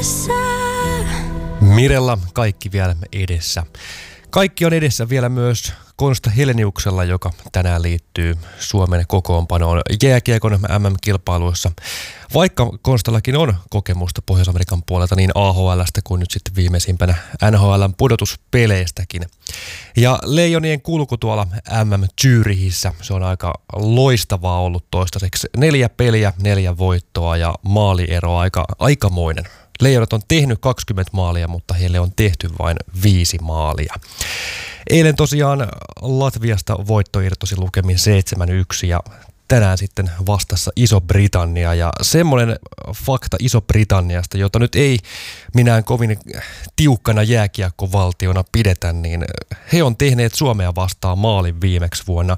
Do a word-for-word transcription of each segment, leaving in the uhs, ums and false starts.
edessä. Mirella kaikki vielä edessä. Kaikki on edessä vielä myös Konsta Heleniuksella, joka tänään liittyy Suomen kokoonpanoon jääkiekon M M-kilpailuissa. Vaikka Konstallakin on kokemusta Pohjois-Amerikan puolelta niin A H L:stä kuin nyt sitten viimeisimpänä N H L:n pudotuspeleistäkin. Ja Leijonien kulku tuolla M M Zyrihissä, se on aika loistavaa ollut toistaiseksi. Neljä peliä, neljä voittoa ja maaliero aika aikamoinen. Leijonat on tehnyt kaksikymmentä maalia, mutta heille on tehty vain viisi maalia. Eilen tosiaan Latviasta voitto irtosi lukemin seitsemän yksi ja tänään sitten vastassa Iso-Britannia. Ja semmoinen fakta Iso-Britanniasta, jota nyt ei minään kovin tiukkana jääkiekkovaltiona pidetä, niin he on tehneet Suomea vastaan maalin viimeksi vuonna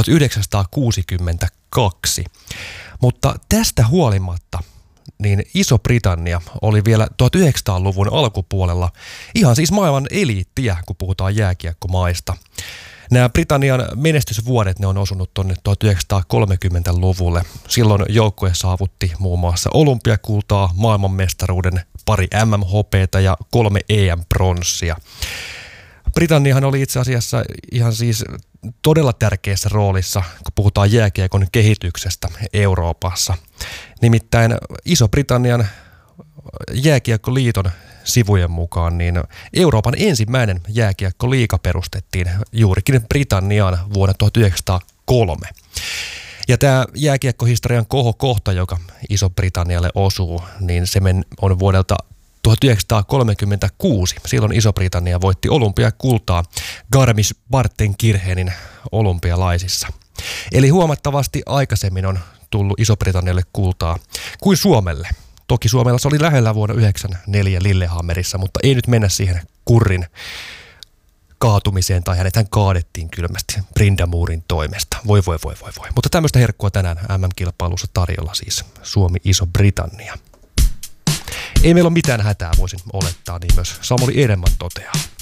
tuhatyhdeksänsataakuusikymmentäkaksi. Mutta tästä huolimatta niin Iso-Britannia oli vielä tuhatyhdeksänsataaluvun alkupuolella ihan siis maailman eliittiä, kun puhutaan jääkiekkomaista. Nämä Britannian menestysvuodet, ne on osunut tuonne tuhatyhdeksänsataakolmekymmentäluvulle. Silloin joukkue saavutti muun muassa olympiakultaa, maailmanmestaruuden, pari M M-hopeata ja kolme E M-pronssia. Britanniahan oli itse asiassa ihan siis todella tärkeässä roolissa, kun puhutaan jääkiekon kehityksestä Euroopassa. Nimittäin Iso-Britannian jääkiekkoliiton sivujen mukaan niin Euroopan ensimmäinen jääkiekkoliiga perustettiin juurikin Britanniaan vuonna tuhatyhdeksänsataakolme. Ja tämä jääkiekkohistorian kohokohta, joka Iso-Britannialle osuu, niin se on vuodelta tuhatyhdeksänsataakolmekymmentäkuusi. Silloin Iso-Britannia voitti olympiakultaa Garmisch-Partenkirchenin olympialaisissa. Eli huomattavasti aikaisemmin on tullut Iso-Britannialle kultaa kuin Suomelle. Toki Suomella se oli lähellä vuonna yhdeksänkymmentäneljä Lillehammerissa, mutta ei nyt mennä siihen Kurrin kaatumiseen tai hänethän kaadettiin kylmästi Brindamurin toimesta. Voi voi voi voi voi. Mutta tämmöistä herkkua tänään M M-kilpailussa tarjolla siis Suomi-Iso-Britannia. Ei meillä ole mitään hätää, voisin olettaa, niin myös Samuli Edelman toteaa.